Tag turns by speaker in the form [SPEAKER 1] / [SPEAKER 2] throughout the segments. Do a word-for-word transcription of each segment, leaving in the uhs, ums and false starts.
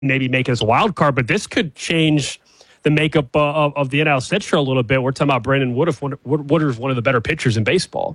[SPEAKER 1] maybe make it as a wild card, but this could change the makeup uh, of, of the N L Central a little bit. We're talking about Brandon Woodruff. Woodruff is one of the better pitchers in baseball.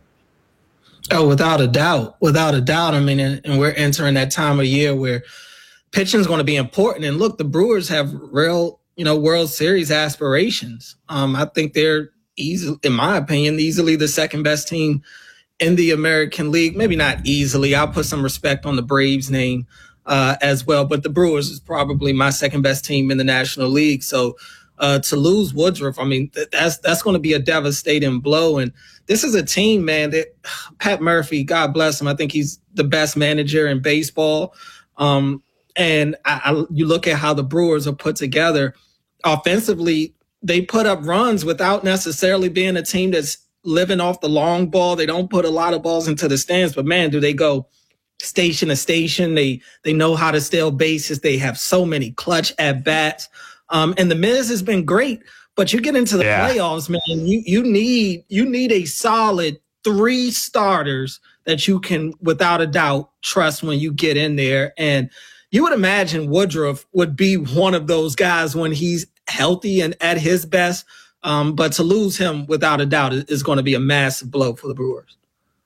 [SPEAKER 2] Oh, without a doubt. Without a doubt. I mean, and, and we're entering that time of year where pitching is going to be important. And look, the Brewers have real, you know, World Series aspirations. Um, I think they're easy, in my opinion, easily the second best team in the American League. Maybe not easily. I'll put some respect on the Braves name uh, as well. But the Brewers is probably my second best team in the National League. So uh, to lose Woodruff, I mean, th- that's that's going to be a devastating blow. And this is a team, man, that Pat Murphy, God bless him. I think he's the best manager in baseball. Um, and I, I, you look at how the Brewers are put together offensively. They put up runs without necessarily being a team that's living off the long ball. They don't put a lot of balls into the stands, but man, do they go station to station. They they know how to steal bases. They have so many clutch at bats. Um, and the Miz has been great. But you get into the yeah. playoffs, man, you you need you need a solid three starters that you can, without a doubt, trust when you get in there. And you would imagine Woodruff would be one of those guys when he's healthy and at his best. Um, but to lose him, without a doubt, is going to be a massive blow for the Brewers.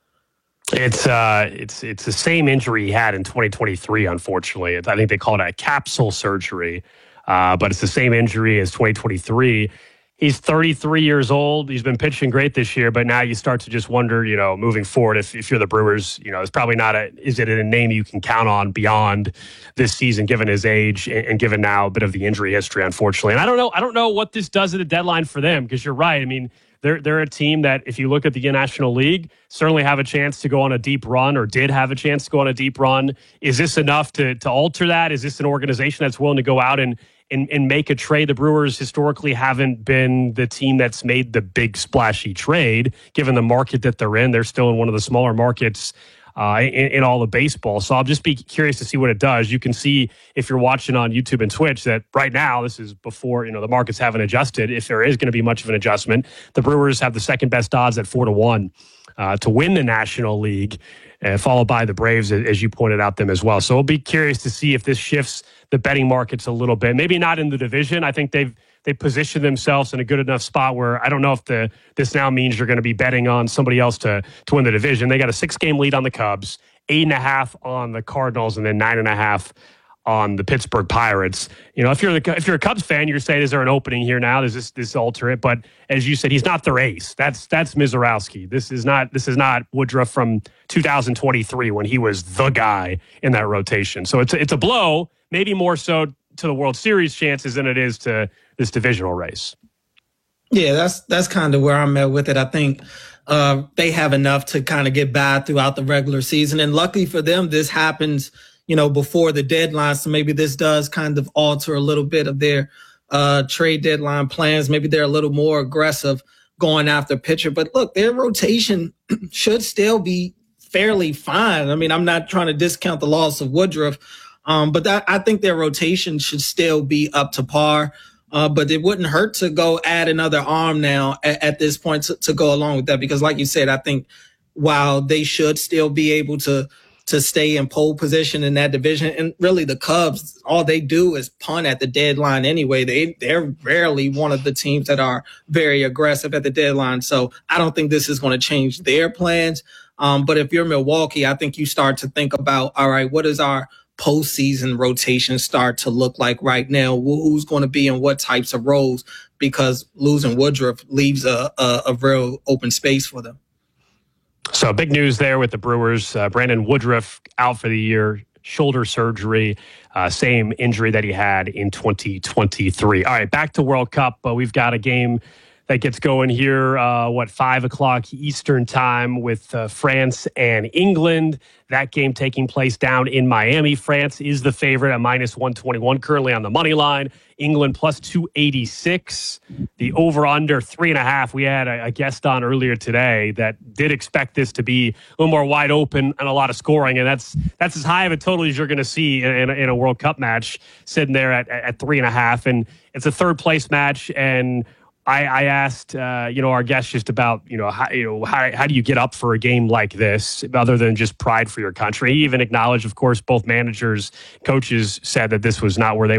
[SPEAKER 1] It's uh, it's it's the same injury he had in twenty twenty-three, unfortunately. It's, I think they call it a capsule surgery. Uh, but it's the same injury as twenty twenty-three. He's thirty-three years old. He's been pitching great this year, but now you start to just wonder, you know, moving forward, if, if you're the Brewers, you know, it's probably not a, is it a name you can count on beyond this season, given his age and, and given now a bit of the injury history, unfortunately. And I don't know, I don't know what this does at the deadline for them, because you're right. I mean, they're, they're a team that, if you look at the National League, certainly have a chance to go on a deep run, or did have a chance to go on a deep run. Is this enough to, to alter that? Is this an organization that's willing to go out and, And, and make a trade? The Brewers historically haven't been the team that's made the big splashy trade, given the market that they're in. They're still in one of the smaller markets uh, in, in all of baseball. So I'll just be curious to see what it does. You can see, if you're watching on YouTube and Twitch, that right now, this is before, you know, the markets haven't adjusted. If there is going to be much of an adjustment, the Brewers have the second best odds at four to one uh, to win the National League, uh, followed by the Braves, as you pointed out, them as well. So we'll be curious to see if this shifts the betting markets a little bit. Maybe not in the division. I think they've they positioned themselves in a good enough spot where I don't know if the this now means you're going to be betting on somebody else to to win the division. They got a six game lead on the Cubs, eight and a half on the Cardinals, and then nine and a half on the Pittsburgh Pirates. You know, if you're the if you're a Cubs fan, you're saying, is there an opening here now? Does this this alter it? But as you said, he's not their ace. That's that's Mizorowski. This is not this is not Woodruff from two thousand twenty-three when he was the guy in that rotation. So it's a, it's a blow, maybe more so to the World Series chances than it is to this divisional race.
[SPEAKER 2] Yeah, that's that's kind of where I'm at with it. I think uh, they have enough to kind of get by throughout the regular season, and luckily for them, this happens, you know, before the deadline. So maybe this does kind of alter a little bit of their uh, trade deadline plans. Maybe they're a little more aggressive going after pitcher. But look, their rotation should still be fairly fine. I mean, I'm not trying to discount the loss of Woodruff, um, but that, I think their rotation should still be up to par. Uh, but it wouldn't hurt to go add another arm now at, at this point to, to go along with that. Because like you said, I think while they should still be able to to stay in pole position in that division. And really the Cubs, all they do is punt at the deadline anyway. They, they're rarely one of the teams that are very aggressive at the deadline. So I don't think this is going to change their plans. Um, but if you're Milwaukee, I think you start to think about, all right, what does our postseason rotation start to look like right now? Who's going to be in what types of roles? Because losing Woodruff leaves a, a, a real open space for them.
[SPEAKER 1] So big news there with the Brewers. Uh, Brandon Woodruff out for the year, shoulder surgery, uh, same injury that he had in twenty twenty-three. All right, back to World Cup. Uh, we've got a game that gets going here, uh, what, five o'clock Eastern time with uh, France and England. That game taking place down in Miami. France is the favorite at minus one twenty-one, currently on the money line. England plus two eighty-six. The over-under three and a half. We had a, a guest on earlier today that did expect this to be a little more wide open and a lot of scoring, and that's that's as high of a total as you're going to see in, in, in a World Cup match, sitting there at, at three and a half. And it's a third-place match, and I, I asked, uh, you know, our guest just about, you know, how, you know, how, how do you get up for a game like this other than just pride for your country? He even acknowledged, of course, both managers, coaches said that this was not where they